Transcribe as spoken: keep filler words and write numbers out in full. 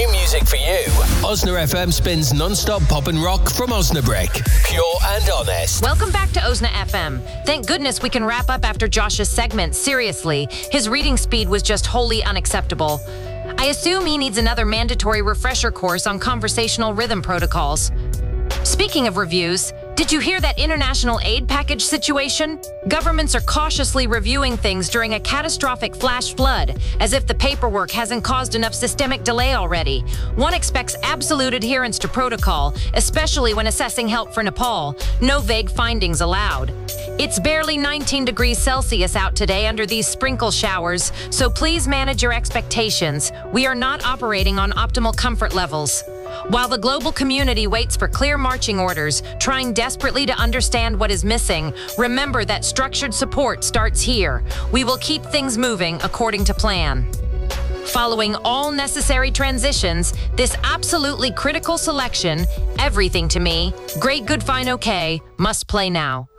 new music for you. Osna F M spins non-stop pop and rock from Osnabrück. Pure and honest. Welcome back to Osna F M. Thank goodness we can wrap up after Josh's segment. Seriously, his reading speed was just wholly unacceptable. I assume he needs another mandatory refresher course on conversational rhythm protocols. Speaking of reviews, did you hear that international aid package situation? Governments are cautiously reviewing things during a catastrophic flash flood, as if the paperwork hasn't caused enough systemic delay already. One expects absolute adherence to protocol, especially when assessing help for Nepal. No vague findings allowed. It's barely nineteen degrees Celsius out today under these sprinkle showers, so please manage your expectations. We are not operating on optimal comfort levels. While the global community waits for clear marching orders, trying desperately to understand what is missing, remember that structured support starts here. We will keep things moving according to plan. Following all necessary transitions, this absolutely critical selection, Everything to Me, Great Good Fine Okay, must play now.